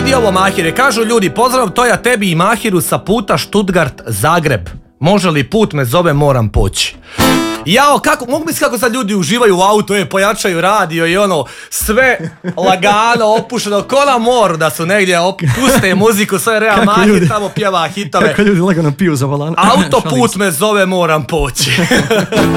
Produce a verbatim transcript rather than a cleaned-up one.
vidi ovo, Mahire, kažu ljudi, pozdrav Toja tebi i Mahiru sa puta Stuttgart-Zagreb. Može li put me zove, moram poći. Jao, kako, mogu misliti kako sad ljudi uživaju u auto, je, pojačaju radio i ono, sve lagano, opušteno, ko na moru da su negdje, puste muziku, sve Rea Mahir tamo pjeva hitove. Kako ljudi lagano piju za volan. Autoput me zove, moram poći.